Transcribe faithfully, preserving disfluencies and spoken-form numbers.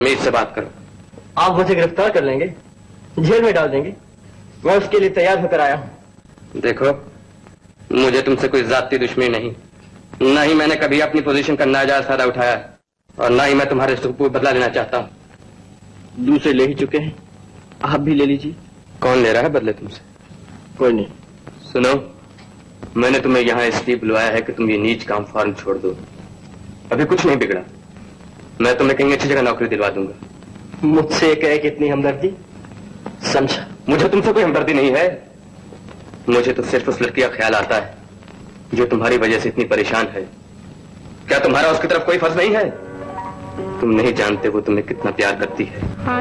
मेरे से बात करो। आप मुझे गिरफ्तार कर लेंगे, जेल में डाल देंगे, मैं उसके लिए तैयार होकर आया हूँ। देखो, मुझे तुमसे कोई जाती दुश्मनी नहीं, न ही मैंने कभी अपनी पोजीशन का नाजायज फायदा उठाया और न ही मैं तुम्हारे से कोई बदला लेना चाहता हूँ। दूसरे ले ही चुके हैं, आप भी ले लीजिए। कौन ले रहा है बदले तुमसे? कोई नहीं। सुनो, मैंने तुम्हें यहाँ इसलिए बुलवाया है कि तुम ये नीच काम फौरन छोड़ दो। अभी कुछ नहीं बिगड़ा, मैं तुम्हें कहीं अच्छी जगह नौकरी दिलवा दूंगा। मुझसे कहे कितनी हमदर्दी, समझा? मुझे तुमसे कोई हमदर्दी नहीं है, मुझे तो सिर्फ उस लड़की का ख्याल आता है जो तुम्हारी वजह से इतनी परेशान है। क्या तुम्हारा उसकी तरफ कोई फर्ज नहीं है? तुम नहीं जानते वो तुम्हें कितना प्यार करती है।